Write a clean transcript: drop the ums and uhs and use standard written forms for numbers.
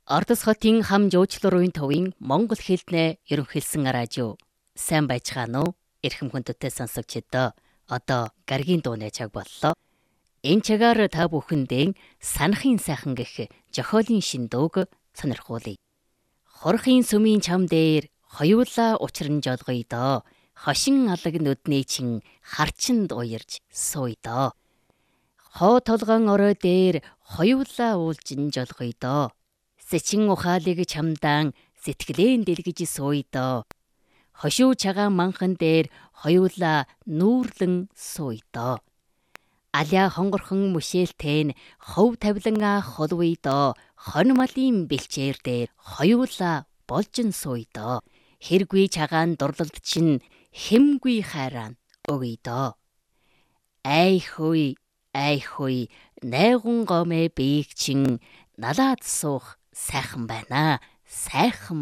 Ордос хотын хам жуучлалын төвийн Монгол хэлнээ ерөнхийлсэн радио. Сайн байцгаана уу? Эрхэм хүндтэй сонсогчдоо. Одоо гаргийн дууны цаг боллоо. Энэ цагаар та бүхэндээ санахын сайхан гэх зохиолын шин дууг сонирхуулъя. Хорхийн сүмийн чам дээр хоёулаа учран жолгоё доо. Хошин алаг нүдний чин харчинд уярж сууя доо. Хоо толгоон орой дээр хоёулаа уулжин жолгоё доо. Сэчин ухаалыг чамдаан сэтгэлэн дэлгэж сууя доо. Хошуу чагаан манхан дээр хоёулаа нүүрлэн сууя доо. Аля хонгорхон мөшөөлтэн хов тавилан холвъя доо. Хон малын бэлчээр дээр хоёулаа болжин сууя доо. Хэргүй чагаан дурлалт чинь хэмгүй хайрaan өгье доо. Ай хүй найгун гомэ биег чин налаад суух сайхан байна. Сайхан